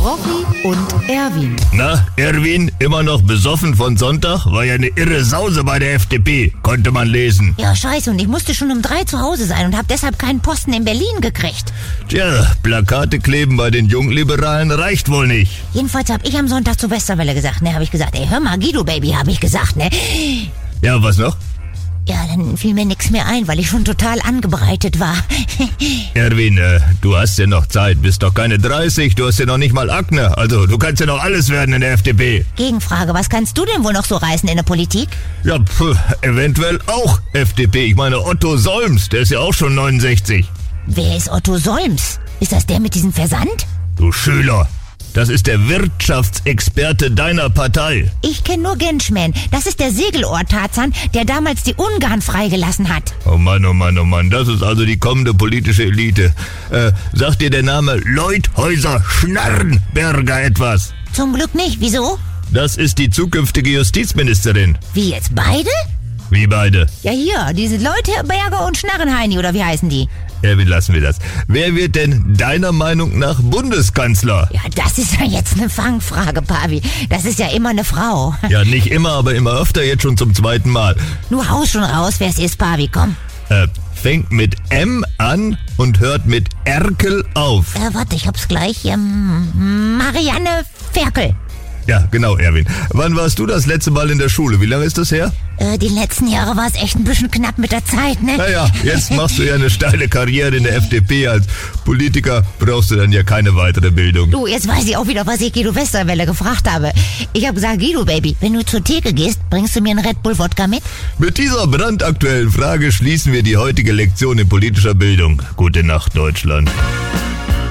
Rocky und Erwin. Na, Erwin, immer noch besoffen von Sonntag? War ja eine irre Sause bei der FDP, konnte man lesen. Ja, scheiße, und ich musste schon um 3 zu Hause sein und habe deshalb keinen Posten in Berlin gekriegt. Tja, Plakate kleben bei den Jungliberalen reicht wohl nicht. Jedenfalls habe ich am Sonntag zur Westerwelle gesagt, ne? Habe ich gesagt, ey, hör mal, Guido Baby, habe ich gesagt, ne? Ja, was noch? Ja, dann fiel mir nichts mehr ein, weil ich schon total angebreitet war. Erwin, du hast ja noch Zeit, bist doch keine 30, du hast ja noch nicht mal Akne, also du kannst ja noch alles werden in der FDP. Gegenfrage, was kannst du denn wohl noch so reißen in der Politik? Ja, eventuell auch FDP. Ich meine Otto Solms, der ist ja auch schon 69. Wer ist Otto Solms? Ist das der mit diesem Versand? Du Schüler, das ist der Wirtschaftsexperte deiner Partei. Ich kenne nur Genschman. Das ist der Segelohr-Tarzan, der damals die Ungarn freigelassen hat. Oh Mann, oh Mann, oh Mann, das ist also die kommende politische Elite. Sagt dir der Name Leuthäuser-Schnarrenberger etwas? Zum Glück nicht. Wieso? Das ist die zukünftige Justizministerin. Wie, jetzt beide? Wie beide? Ja, hier, diese Leute, Berger und Schnarrenheini, oder wie heißen die? Erwin, lassen wir das. Wer wird denn deiner Meinung nach Bundeskanzler? Ja, das ist ja jetzt eine Fangfrage, Pavi. Das ist ja immer eine Frau. Ja, nicht immer, aber immer öfter, jetzt schon zum 2. Mal. Nur haus schon raus, wer es ist, Pavi, komm. Fängt mit M an und hört mit Erkel auf. Warte, ich hab's gleich. Marianne Ferkel. Ja, genau, Erwin. Wann warst du das letzte Mal in der Schule? Wie lange ist das her? Die letzten Jahre war es echt ein bisschen knapp mit der Zeit, ne? Naja, jetzt machst du ja eine steile Karriere in der FDP. Als Politiker brauchst du dann ja keine weitere Bildung. Du, jetzt weiß ich auch wieder, was ich Guido Westerwelle gefragt habe. Ich habe gesagt, Guido Baby, wenn du zur Theke gehst, bringst du mir einen Red Bull Wodka mit? Mit dieser brandaktuellen Frage schließen wir die heutige Lektion in politischer Bildung. Gute Nacht, Deutschland.